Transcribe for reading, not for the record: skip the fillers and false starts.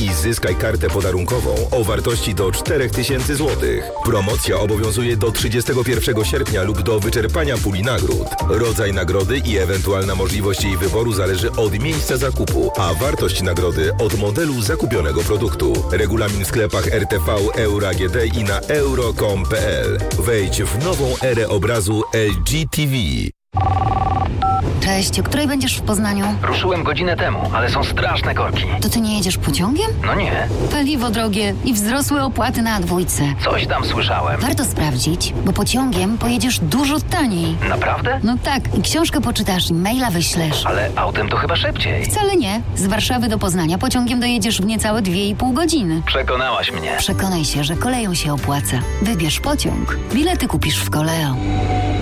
i zyskaj kartę podarunkową o wartości do 4000 zł. Promocja obowiązuje do 31 sierpnia lub do wyczerpania puli nagród. Rodzaj nagrody i ewentualna możliwość jej wyboru zależy od miejsca zakupu, a wartość nagrody od modelu zakupionego produktu. Regulamin w sklepach RTV, Euro AGD i na euro.com.pl. Wejdź w nową erę obrazu LG TV. Cześć, o której będziesz w Poznaniu? Ruszyłem godzinę temu, ale są straszne korki. To ty nie jedziesz pociągiem? No nie. Paliwo drogie i wzrosłe opłaty na dwójce. Coś tam słyszałem. Warto sprawdzić, bo pociągiem pojedziesz dużo taniej. Naprawdę? No tak, i książkę poczytasz, i maila wyślesz. Ale autem to chyba szybciej. Wcale nie. Z Warszawy do Poznania pociągiem dojedziesz w niecałe 2,5 godziny. Przekonałaś mnie. Przekonaj się, że koleją się opłaca. Wybierz pociąg. Bilety kupisz w Koleo.